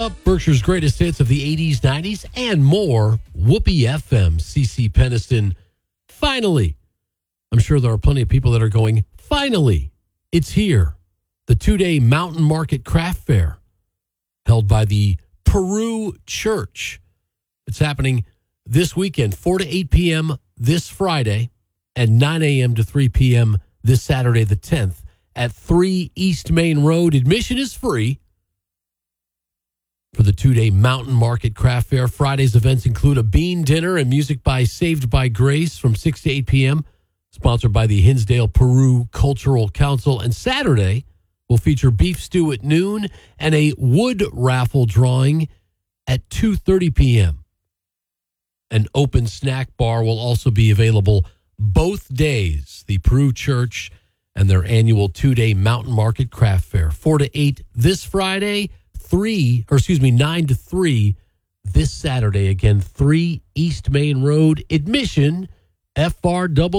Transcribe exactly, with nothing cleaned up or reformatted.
up, Berkshire's greatest hits of the eighties, nineties, and more. Whoopee F M, C C Peniston. Finally, I'm sure there are plenty of people that are going, finally, it's here. The two-day Mountain Market Craft Fair held by the Peru Church. It's happening this weekend, four to eight p.m. this Friday and nine a.m. to three p.m. this Saturday the tenth at three East Main Road. Admission is free for the two-day Mountain Market Craft Fair. Friday's events include a bean dinner and music by Saved by Grace from six to eight p.m., sponsored by the Hinsdale Peru Cultural Council. And Saturday will feature beef stew at noon and a wood raffle drawing at two thirty p.m. An open snack bar will also be available both days. The Peru Church and their annual two-day Mountain Market Craft Fair, four to eight this Friday, three, or excuse me, nine to three this Saturday. Again, three East Main Road. Admission, F R